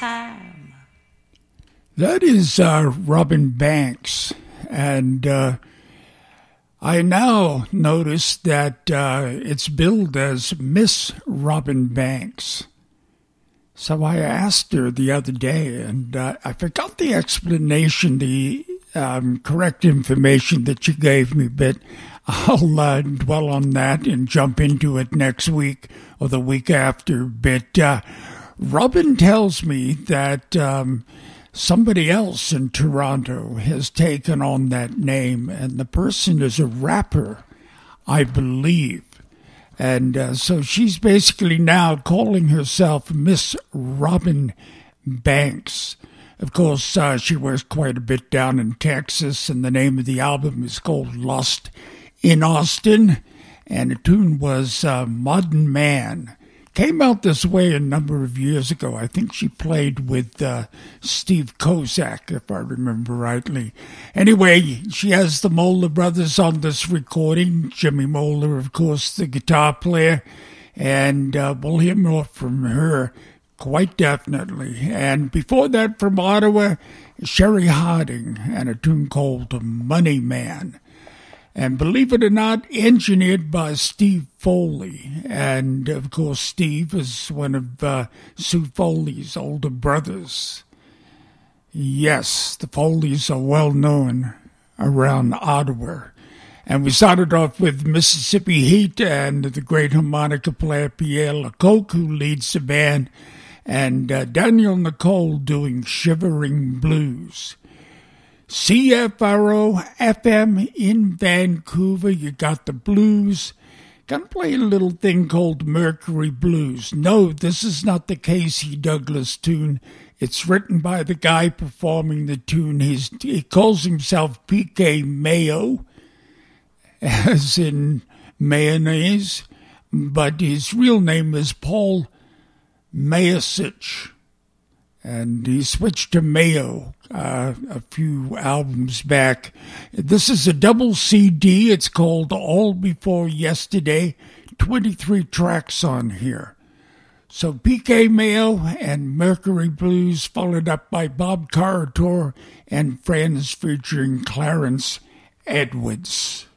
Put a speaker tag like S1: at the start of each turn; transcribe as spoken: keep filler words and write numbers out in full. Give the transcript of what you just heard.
S1: time.
S2: That is uh, Robin Banks, and uh, I now notice that uh, it's billed as Miss Robin Banks. So I asked her the other day, and uh, I forgot the explanation, the um, correct information that she gave me, but I'll uh, dwell on that and jump into it next week or the week after. But uh, Robin tells me that um, somebody else in Toronto has taken on that name, and the person is a rapper, I believe. And uh, so she's basically now calling herself Miss Robin Banks. Of course, uh, she wears quite a bit down in Texas, and the name of the album is called Lost in Austin, and the tune was uh, Modern Man. Came out this way a number of years ago. I think she played with uh, Steve Kozak, if I remember rightly. Anyway, she has the Moeller brothers on this recording. Jimmy Moeller, of course, the guitar player. And uh, we'll hear more from her, quite definitely. And before that, from Ottawa, Sherry Harding and a tune called Money Man. And believe it or not, engineered by Steve Foley. And, of course, Steve is one of uh, Sue Foley's older brothers. Yes, the Foleys are well known around Ottawa. And we started off with Mississippi Heat and the great harmonica player Pierre Lecoq, who leads the band, and uh, Daniel Nicole doing Shivering Blues. C F R O F M in Vancouver, you got the blues. Gonna play a little thing called Mercury Blues. No, this is not the Casey Douglas tune. It's written by the guy performing the tune. He's, he calls himself P K Mayo, as in mayonnaise, but his real name is Paul Mayasich. And he switched to Mayo uh, a few albums back. This is a double C D. It's called All Before Yesterday. twenty-three tracks on here. So P K Mayo and Mercury Blues, followed up by Bob Carator and Friends featuring Clarence Edwards.